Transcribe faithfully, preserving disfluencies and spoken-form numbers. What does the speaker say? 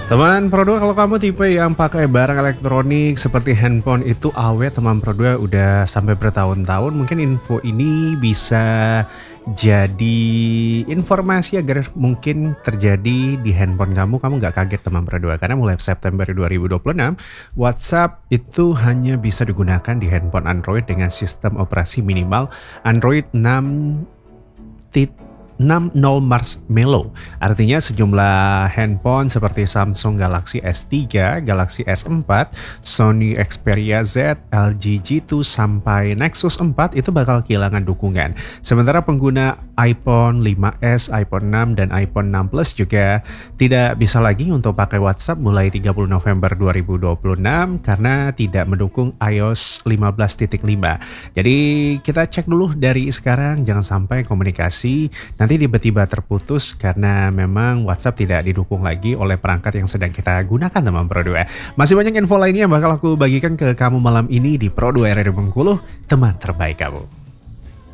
Teman Pro dua, kalau kamu tipe yang pakai barang elektronik seperti handphone itu awet, teman Pro dua udah sampai bertahun-tahun, mungkin info ini bisa jadi informasi agar mungkin terjadi di handphone kamu, kamu nggak kaget teman Pro dua. Karena mulai September dua ribu dua puluh enam, WhatsApp itu hanya bisa digunakan di handphone Android dengan sistem operasi minimal Android enam enam titik nol Marshmallow. Artinya sejumlah handphone seperti Samsung Galaxy S tiga, Galaxy S empat, Sony Xperia Z, L G G dua sampai Nexus empat itu bakal kehilangan dukungan. Sementara pengguna iPhone lima S, iPhone enam dan iPhone enam Plus juga tidak bisa lagi untuk pakai WhatsApp mulai tiga puluh November dua ribu dua puluh enam karena tidak mendukung iOS lima belas titik lima. Jadi kita cek dulu dari sekarang, jangan sampai komunikasi nanti tiba-tiba terputus karena memang WhatsApp tidak didukung lagi oleh perangkat yang sedang kita gunakan teman Pro dua. Masih banyak info lainnya yang bakal aku bagikan ke kamu malam ini di Pro dua Radio Bengkulu, teman terbaik kamu.